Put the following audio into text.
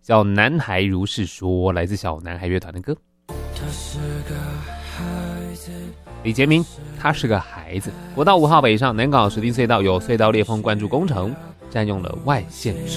小男孩如是说，来自小男孩乐团的歌。李杰明，他是个孩子。国道5号北上南港石碇隧道有隧道裂缝灌注工程，占用了外线